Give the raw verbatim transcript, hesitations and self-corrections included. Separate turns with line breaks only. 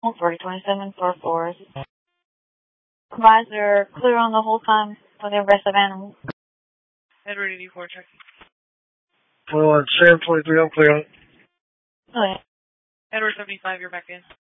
for twenty-seven four four. Advisor, clear on the whole time for the rest of animals.
Edward eighty-four, check.
twenty-one, Sam twenty-three, I'm clear on it.
Okay.
Edward seventy-five, you're back in.